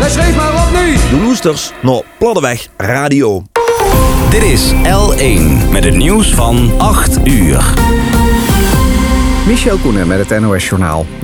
schreef maar op nu. De Loesters naar Platteweg Radio. Dit is L1 met het nieuws van 8 uur. Michel Koenen met het NOS-journaal.